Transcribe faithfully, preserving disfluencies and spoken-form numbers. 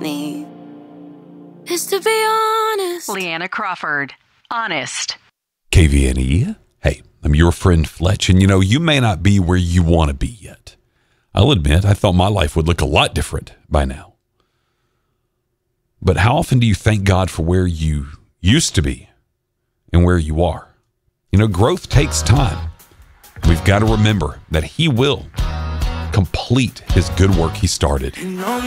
me is to be honest. Leanna Crawford, Honest. K V N E. Hey, I'm your friend Fletch, and you know, you may not be where you want to be yet. I'll admit, I thought my life would look a lot different by now. But how often do you thank God for where you used to be and where you are? You know, growth takes time. We've got to remember that He will complete His good work He started.